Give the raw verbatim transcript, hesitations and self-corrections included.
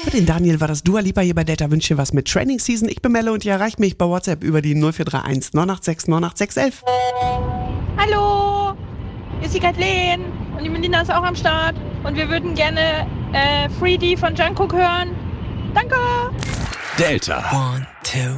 Für den Daniel war das Dua Lipa hier bei Delta. Wünsche dir was mit Training Season. Ich bin Melle und ihr erreicht mich bei WhatsApp über die null vier drei eins neun acht sechs neun acht sechs eins eins. Hallo, hier ist die Kathleen und die Melina ist auch am Start und wir würden gerne äh, Free D von Jungkook hören. Danke! Delta. One, two.